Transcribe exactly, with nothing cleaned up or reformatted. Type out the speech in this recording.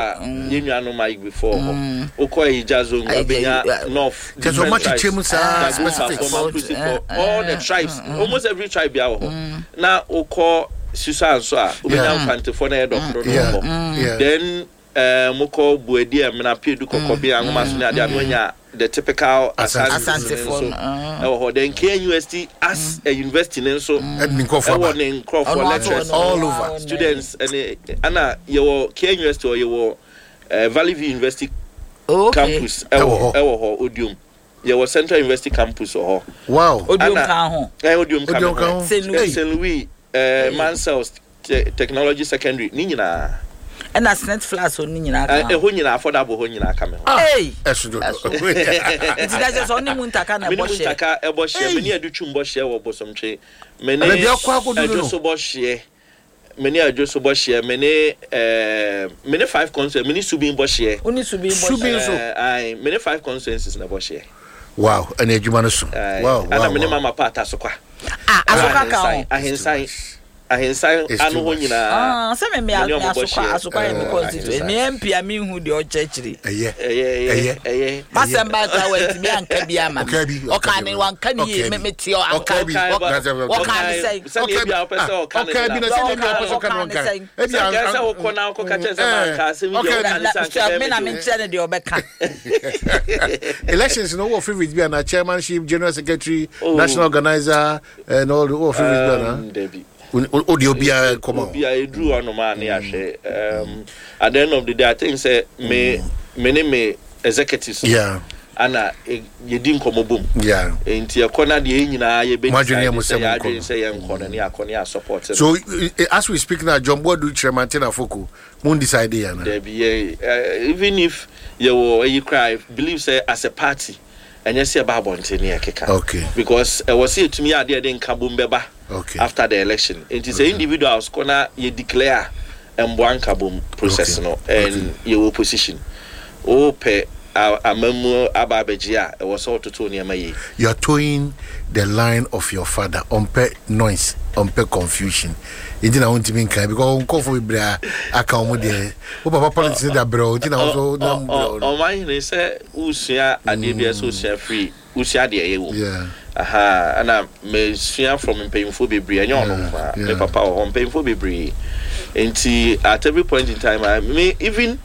ba yenua no mai before okọ ijazo ngabenya north so much chemu sa specific all the tribes almost every tribe bia ho na okọ susan so a obenya mfante for na edokro no then eh moko buedi amna pedu kokko bia ngoma so na ade anonya the typical Asante for uh then K N U S T as a university so everyone for lecturers all over students and ana your K N U S T or your Valley View University campus ewo ewo Odium your Central University campus or wow Odium kan ho eh Odium kan ho Saint Louis eh Mansell Technology Secondary ni nyina and as net flash on nyina ka eh ho nyina affordable ho nyina ka me ho hey esudo it does only muntaka na bo share muntaka e bo share meni adutwum bo share wo bosomtwe meni ajoso bo share meni ajoso bo share meni eh meni five consensus meni subin bo share oni subin bo share ai meni five consensus na bo share wow and ejuma no so wow ana meni mama part asokwa ah asoka ka ho ahensan ahensan anu ho nyina ah se me me asokwa asokwa me constitute me M P ami hu de o chechiri eye eye eye masamba ka went me anka bia ma o ka ni wan ka ni me meti o anka o ka ni say okay bia o pese o ka ni okay bi na say bia o pese o ka ni wanka e bia ka say o ko na o ko ka chese ma ka se mi o ka ni say me na me chene de o be ka elections no what favorite bia na chairmanship general secretary national organizer and all the what favorite bia na audio bia come on bia e drew on man na hwe um at the end of the day I think say me me ne me executives yeah ana ye din komobom yeah enti e kona de nyina ye be madwene mu se mo say ye nkona ne akona ya support so as we speak now John Bodu chairman na foko mun decide ya na there be even if you you cry believe say as a party and you see about bontini ekeka okay because uh, was it to me ade de nkabom beba okay after the election it is okay. a individuals kona you declare embo nkabom process okay. no and okay. your opposition o pe amamu ababejia e was all to Tony amaye you are towing the line of your father on pe noise on pe confusion inti na won't mean kai because on for bra aka omo de o papa politics da bro inti na so na bro o man ni say usua ade bia so usua free usua de ye wo yeah aha ana me sua from mpemfo bebre anya ono fa me papa o mpemfo bebre inti at every point in time I me even